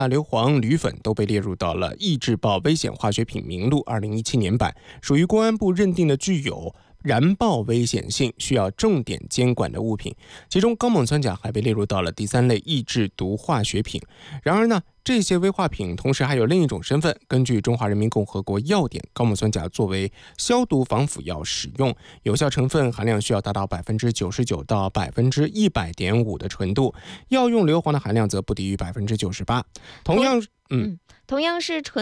硫磺、铝粉都被列入到了易制爆危险化学品名录2017年版，属于公安部认定的具有燃爆危险性、需要重点监管的物品。其中，高锰酸钾还被列入到了第3类易制毒化学品。然而呢，这些危化品同时还有另一种身份。根据《中华人民共和国药典》，高锰酸钾作为消毒防腐药使用，有效成分含量需要达到99%到100.5%的纯度，药用硫磺的含量则不低于98%。同样是纯